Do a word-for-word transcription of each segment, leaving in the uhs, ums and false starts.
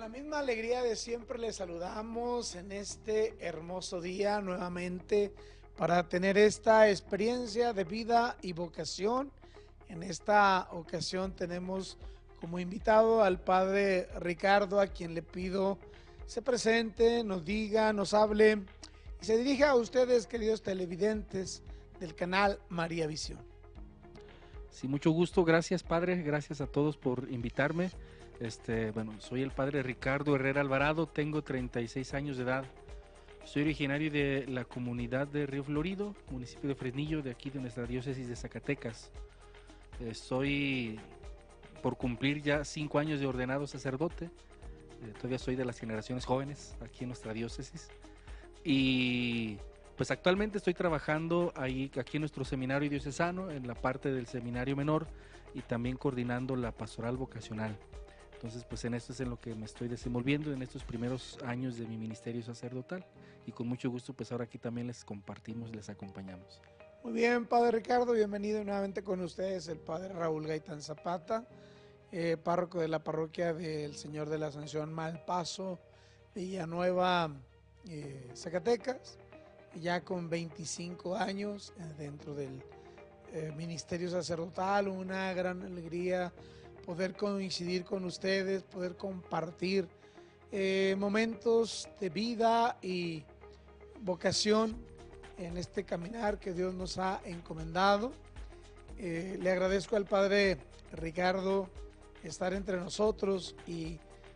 misma alegría de siempre les saludamos en este hermoso día nuevamente para tener esta experiencia de vida y vocación. En esta ocasión tenemos como invitado al padre Ricardo, a quien le pido se presente, nos diga, nos hable y se dirija a ustedes, queridos televidentes del canal María Visión. Sí, mucho gusto, gracias padre, gracias a todos por invitarme. Este, bueno, soy el padre Ricardo Herrera Alvarado, tengo treinta y seis años de edad. Soy originario de la comunidad de Río Florido, municipio de Fresnillo, de aquí de nuestra diócesis de Zacatecas. Eh, soy por cumplir ya cinco años de ordenado sacerdote. Eh, todavía soy de las generaciones jóvenes aquí en nuestra diócesis. Y pues actualmente estoy trabajando ahí, aquí en nuestro seminario diocesano, en la parte del seminario menor y también coordinando la pastoral vocacional. Entonces, pues en esto es en lo que me estoy desenvolviendo en estos primeros años de mi ministerio sacerdotal. Y con mucho gusto, pues ahora aquí también les compartimos, les acompañamos. Muy bien, padre Ricardo, bienvenido nuevamente con ustedes, el padre Raúl Gaitán Zapata, eh, párroco de la parroquia del Señor de la Ascensión Malpaso, Villanueva, eh, Zacatecas, ya con veinticinco años eh, dentro del eh, ministerio sacerdotal. Una gran alegría poder coincidir con ustedes, poder compartir eh, momentos de vida y vocación en este caminar que Dios nos ha encomendado. Eh, le agradezco al padre Ricardo estar entre nosotros, y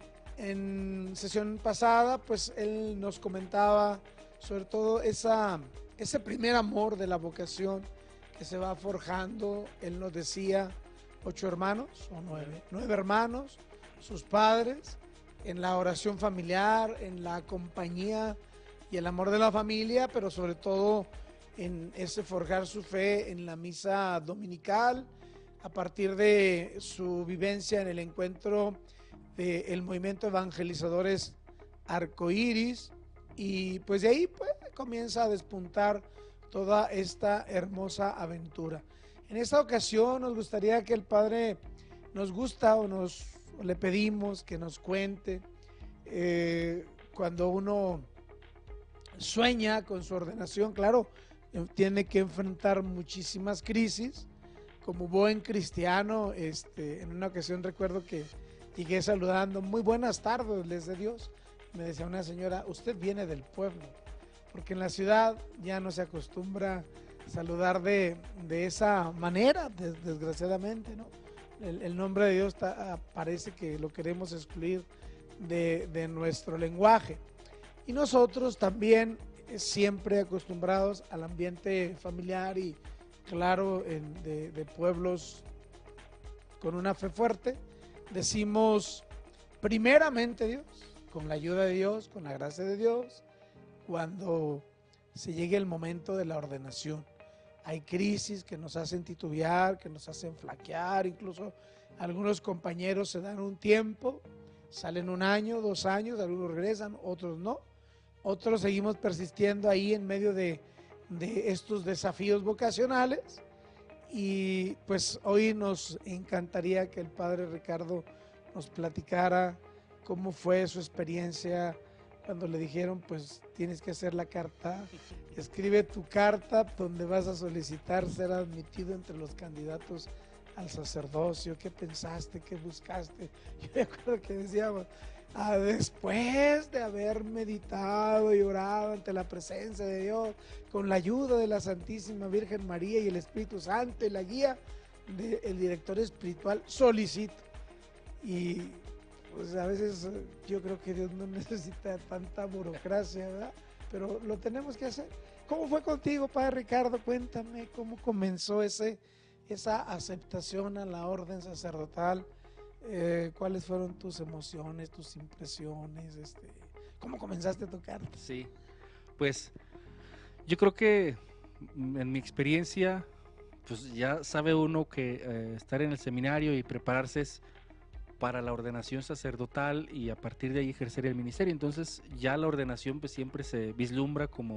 en sesión pasada pues él nos comentaba sobre todo esa, ese primer amor de la vocación que se va forjando. Él nos decía ocho hermanos o nueve, nueve hermanos, sus padres, en la oración familiar, en la compañía y el amor de la familia, pero sobre todo en ese forjar su fe en la misa dominical, a partir de su vivencia en el encuentro del movimiento Evangelizadores Arcoíris, y pues de ahí pues, comienza a despuntar toda esta hermosa aventura. En esta ocasión nos gustaría que el padre nos gusta o nos o le pedimos que nos cuente eh, cuando uno sueña con su ordenación. Claro, tiene que enfrentar muchísimas crisis. Como buen cristiano, este, en una ocasión recuerdo que llegué saludando, muy buenas tardes, les de Dios. Me decía una señora, usted viene del pueblo, porque en la ciudad ya no se acostumbra saludar de, de esa manera, des, desgraciadamente, ¿no? El, el nombre de Dios está, parece que lo queremos excluir de, de nuestro lenguaje. Y nosotros también eh, siempre acostumbrados al ambiente familiar y claro, en, de, de pueblos con una fe fuerte, decimos primeramente Dios, con la ayuda de Dios, con la gracia de Dios, cuando se llegue el momento de la ordenación. Hay crisis que nos hacen titubear, que nos hacen flaquear, incluso algunos compañeros se dan un tiempo, salen un año, dos años, algunos regresan, otros no, otros seguimos persistiendo ahí en medio de, de estos desafíos vocacionales. Y pues hoy nos encantaría que el padre Ricardo nos platicara cómo fue su experiencia cuando le dijeron, pues tienes que hacer la carta, escribe tu carta donde vas a solicitar ser admitido entre los candidatos al sacerdocio. ¿Qué pensaste? ¿Qué buscaste? Yo me acuerdo que decíamos, ah, después de haber meditado y orado ante la presencia de Dios, con la ayuda de la Santísima Virgen María y el Espíritu Santo y la guía del director espiritual, solicito. Y pues a veces yo creo que Dios no necesita tanta burocracia, ¿verdad? Pero lo tenemos que hacer. ¿Cómo fue contigo, padre Ricardo? Cuéntame cómo comenzó ese, esa aceptación a la orden sacerdotal. Eh, ¿Cuáles fueron tus emociones, tus impresiones? Este, ¿Cómo comenzaste a tocar? Sí, pues yo creo que en mi experiencia, pues ya sabe uno que eh, estar en el seminario y prepararse es para la ordenación sacerdotal y a partir de ahí ejercer el ministerio. Entonces ya la ordenación pues siempre se vislumbra como